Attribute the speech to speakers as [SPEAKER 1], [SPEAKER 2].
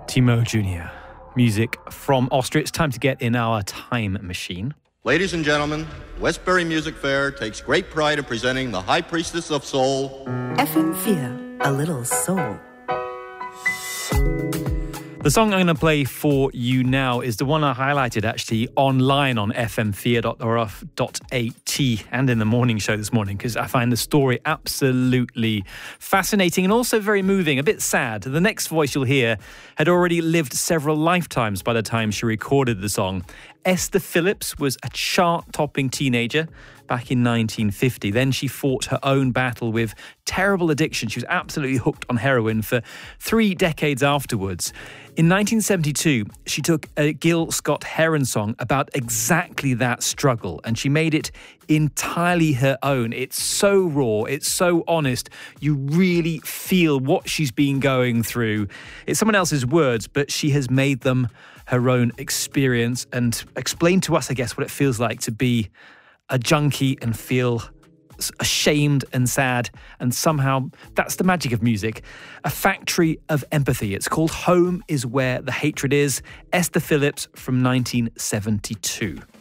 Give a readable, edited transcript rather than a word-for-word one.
[SPEAKER 1] Timo Jr. Music from Austria. It's time to get in our time machine.
[SPEAKER 2] Ladies and gentlemen, Westbury Music Fair takes great pride in presenting the High Priestess of Soul.
[SPEAKER 3] FM4, a little soul.
[SPEAKER 1] The song I'm going to play for you now is the one I highlighted actually online on fm4.orf.at and in the morning show this morning, because I find the story absolutely fascinating and also very moving, a bit sad. The next voice you'll hear had already lived several lifetimes by the time she recorded the song. Esther Phillips was a chart-topping teenager back in 1950. Then she fought her own battle with terrible addiction. She was absolutely hooked on heroin for 3 decades afterwards. In 1972, she took a Gil Scott-Heron song about exactly that struggle, and she made it entirely her own. It's so raw, it's so honest. You really feel what she's been going through. It's someone else's words, but she has made them her own experience and explained to us, I guess, what it feels like to be a junkie and feel ashamed and sad, and somehow that's the magic of music. A factory of empathy. It's called Home is Where the Hatred Is. Esther Phillips from 1972.